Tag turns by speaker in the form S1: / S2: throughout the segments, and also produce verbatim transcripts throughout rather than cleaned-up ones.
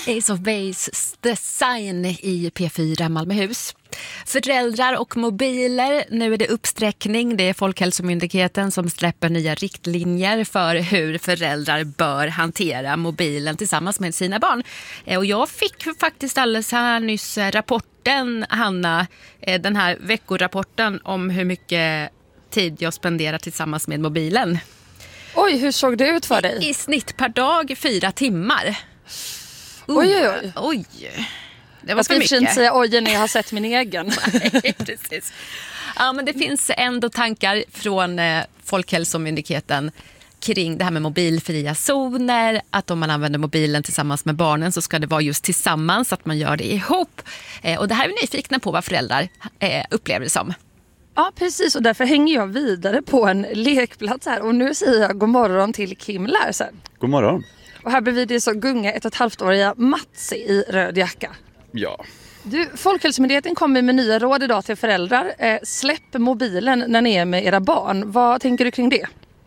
S1: Ace of Base Design i P fyra Malmöhus. Föräldrar och mobiler, nu är det uppsträckning. Det är Folkhälsomyndigheten som släpper nya riktlinjer för hur föräldrar bör hantera mobilen tillsammans med sina barn. Och jag fick faktiskt alldeles här nyss rapporten, Hanna, den här veckorapporten om hur mycket tid jag spenderar tillsammans med mobilen.
S2: Oj, hur såg det ut för dig?
S1: I, i snitt per dag fyra timmar. Uh,
S2: oj, oj, oj.
S1: oj. Det var
S2: jag ska
S1: för mycket.
S2: inte säga oj när jag har sett min egen.
S1: Nej, precis. Ja, men det finns ändå tankar från eh, Folkhälsomyndigheten kring det här med mobilfria zoner. Att om man använder mobilen tillsammans med barnen så ska det vara just tillsammans, att man gör det ihop. Eh, och det här är vi nyfikna på vad föräldrar eh, upplever det som.
S2: Ja, precis. Och därför hänger jag vidare på en lekplats här. Och nu säger jag god morgon till Kim Larsen.
S3: God morgon.
S2: Och här bredvid är så gunga ett och ett halvt-åriga Matsi i röd jacka.
S3: Ja.
S2: Du, Folkhälsomyndigheten kommer med nya råd idag till föräldrar. Eh, släpp mobilen när ni är med era barn. Vad tänker du kring det?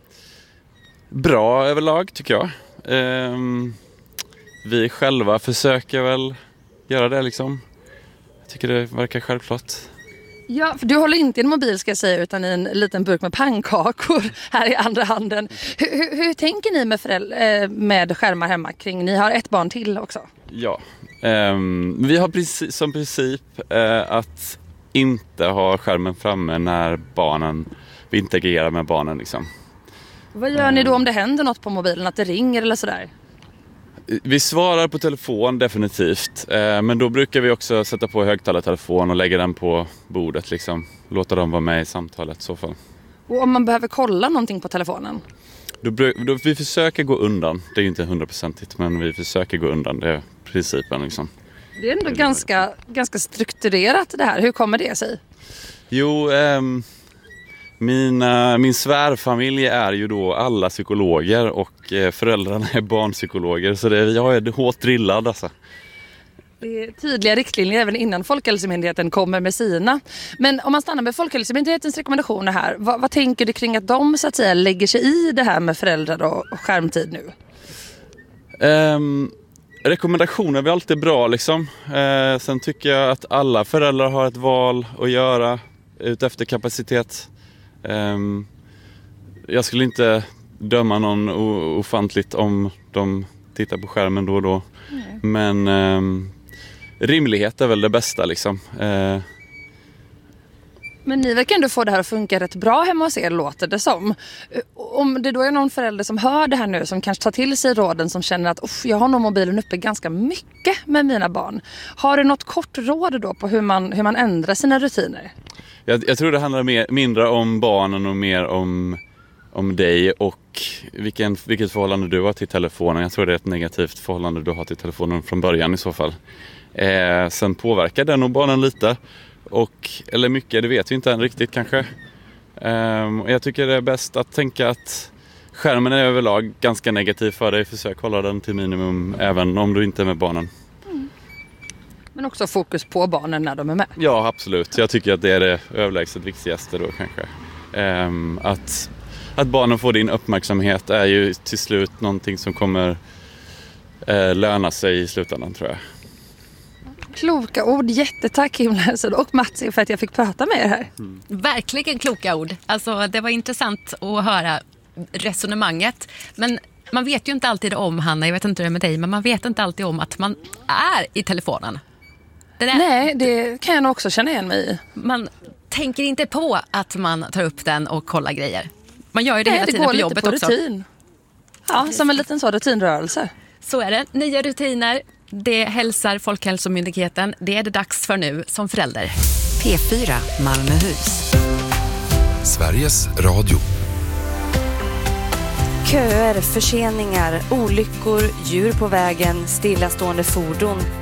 S3: Bra överlag tycker jag. Ehm, vi själva försöker väl göra det liksom. Jag tycker det verkar självklart.
S2: Ja, för du håller inte i en mobil ska jag säga utan i en liten burk med pannkakor här i andra handen. Hur, hur, hur tänker ni med, föräldrar, med skärmar hemma kring? Ni har ett barn till också.
S3: Ja, ehm, vi har precis, som princip eh, att inte ha skärmen framme när barnen, vi interagerar med barnen liksom.
S2: Vad gör ni då om det händer något på mobilen, att det ringer eller sådär?
S3: Vi svarar på telefon definitivt, eh, men då brukar vi också sätta på högtalartelefon och lägga den på bordet liksom. Låta dem vara med i samtalet i så fall.
S2: Och om man behöver kolla någonting på telefonen?
S3: Då, då, vi försöker gå undan, det är ju inte hundraprocentigt men vi försöker gå undan, det är principen liksom.
S2: Det är ändå det ganska, det. ganska strukturerat det här, hur kommer det sig?
S3: Jo, ehm, mina, min svärfamilj är ju då alla psykologer och eh, föräldrarna är barnpsykologer så det, jag är hårt drillad alltså.
S2: Det är tydliga riktlinjer även innan Folkhälsomyndigheten kommer med sina. Men om man stannar med Folkhälsomyndighetens rekommendationer här, vad, vad tänker du kring att de så att säga lägger sig i det här med föräldrar och, och skärmtid nu?
S3: Um, rekommendationer är alltid bra liksom. Uh, sen tycker jag att alla föräldrar har ett val att göra utefter kapacitet. Um, jag skulle inte döma någon o- ofantligt om de tittar på skärmen då och då. Mm. Men um, rimlighet är väl det bästa liksom. Uh,
S2: Men ni verkar ändå få det här att funka rätt bra hemma hos er, låter det som. Om det då är någon förälder som hör det här nu, som kanske tar till sig råden, som känner att jag har nog mobilen uppe ganska mycket med mina barn. Har du något kort råd då på hur man, hur man ändrar sina rutiner?
S3: Jag, jag tror det handlar mer, mindre om barnen och mer om, om dig och vilken, vilket förhållande du har till telefonen. Jag tror det är ett negativt förhållande du har till telefonen från början i så fall. Eh, sen påverkar den nog barnen lite. Och, eller mycket, det vet vi inte än riktigt kanske. Um, och jag tycker det är bäst att tänka att skärmen är överlag ganska negativ för dig. Försök hålla den till minimum även om du inte är med barnen.
S2: Mm. Men också fokus på barnen när de är med.
S3: Ja, absolut. Jag tycker att det är det överlägset viktigaste då kanske. Um, att, att barnen får din uppmärksamhet är ju till slut någonting som kommer uh, löna sig i slutändan tror jag.
S2: Kloka ord, jättetack Kim Larsen och Matsi för att jag fick prata med er här.
S1: Mm. Verkligen kloka ord. Alltså, det var intressant att höra resonemanget. Men man vet ju inte alltid om, Hanna, jag vet inte hur det är med dig, men man vet inte alltid om att man är i telefonen. Det där,
S2: Nej, det kan jag nog också känna igen mig i.
S1: Man tänker inte på att man tar upp den och kollar grejer. Man gör ju det
S2: Nej,
S1: hela
S2: det
S1: tiden
S2: går
S1: på
S2: lite
S1: jobbet
S2: på
S1: också.
S2: Rutin. Ja, som en liten så rutinrörelse.
S1: Så är det. Nya rutiner. Det hälsar Folkhälsomyndigheten. Det är det dags för nu som förälder.
S4: P fyra Malmöhus.
S5: Sveriges Radio.
S6: Köer, förseningar, olyckor, djur på vägen, stillastående fordon.